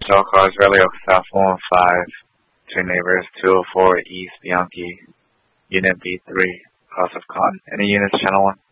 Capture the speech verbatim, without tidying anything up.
Shell cars, Rally Oak South one oh five, two neighbors, two oh four East Bianchi, Unit B three, House of Con. Any units, Channel one?